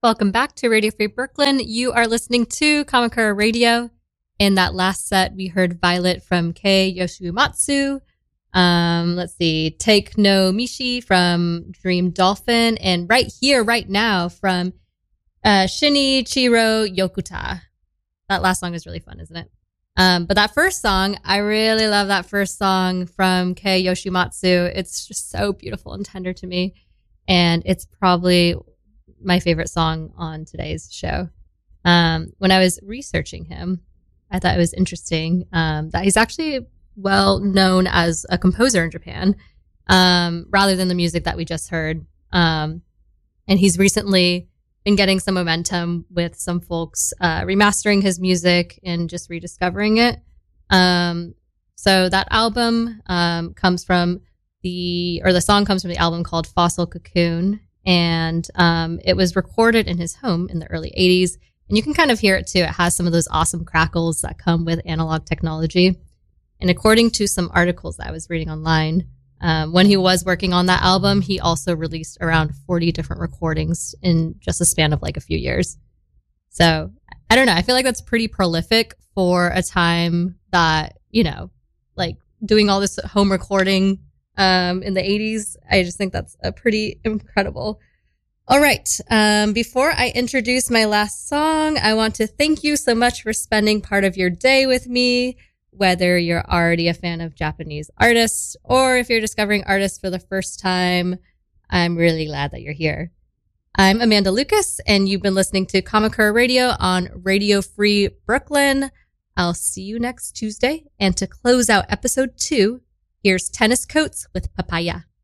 Welcome back to Radio Free Brooklyn. You are listening to Kamakura Radio. In that last set, we heard Violet from Kei Yoshimatsu. Let's see, Take No Mishi from Dream Dolphin. And right here, right now, from Shinichiro Yokuta. That last song is really fun, isn't it? But that first song, I really love that first song from Kei Yoshimatsu. It's just so beautiful and tender to me. And it's probably my favorite song on today's show. When I was researching him, I thought it was interesting that he's actually well known as a composer in Japan, rather than the music that we just heard. And he's recently been getting some momentum with some folks remastering his music and just rediscovering it. So that album comes from the song comes from the album called Fossil Cocoon. And it was recorded in his home in the early 80s. And you can kind of hear it too. It has some of those awesome crackles that come with analog technology. And according to some articles that I was reading online, when he was working on that album, he also released around 40 different recordings in just a span of like a few years. So I don't know. I feel like that's pretty prolific for a time that, you know, like doing all this home recording in the 80s. I just think that's a pretty incredible. All right. Before I introduce my last song, I want to thank you so much for spending part of your day with me, whether you're already a fan of Japanese artists or if you're discovering artists for the first time. I'm really glad that you're here. I'm Amanda Lucas, and you've been listening to Kamakura Radio on Radio Free Brooklyn. I'll see you next Tuesday. And to close out episode 2, here's Tennis Coats with Papaya.